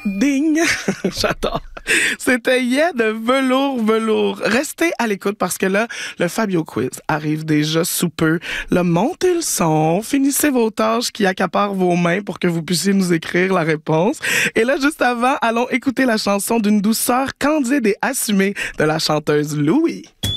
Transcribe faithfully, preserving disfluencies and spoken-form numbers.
Ding! J'adore. C'était Yeah de Velours Velours. Restez à l'écoute parce que là, le Fabio Quiz arrive déjà sous peu. Là, montez le son, finissez vos tâches qui accaparent vos mains pour que vous puissiez nous écrire la réponse. Et là, juste avant, allons écouter la chanson d'une douceur candide et assumée de la chanteuse Louis.